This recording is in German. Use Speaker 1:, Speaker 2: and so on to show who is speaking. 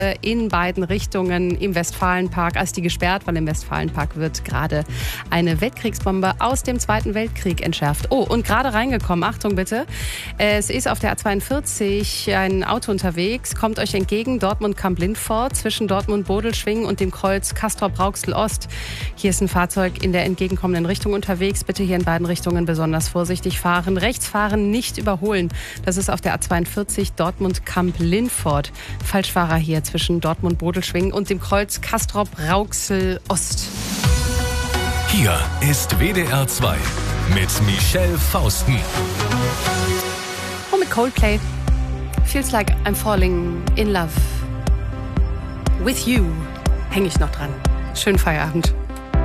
Speaker 1: in beiden Richtungen im Westfalenpark, als die gesperrt, weil im Westfalenpark wird gerade eine Weltkriegsbombe aus dem Zweiten Weltkrieg entschärft. Oh, und gerade reingekommen, Achtung bitte, es ist auf der A42 ein Auto unterwegs, kommt euch entgegen, Dortmund-Kamp-Lindfort, zwischen Dortmund-Bodelschwingh und dem Kreuz Castrop-Rauxel-Ost. Hier ist ein Fahrzeug in der entgegenkommenden Richtung unterwegs, bitte hier in beiden Richtungen besonders vorsichtig fahren. Rechts fahren, nicht überholen. Das ist auf der A42 Dortmund-Kamp-Lindfort. Falschfahrer hier zwischen Dortmund-Bodelschwingh und dem Kreuz Castrop-Rauxel-Ost.
Speaker 2: Hier ist WDR 2 mit Michelle Fausten.
Speaker 1: Und mit Coldplay. Feels like I'm falling in love with you. Hänge ich noch dran. Schönen Feierabend.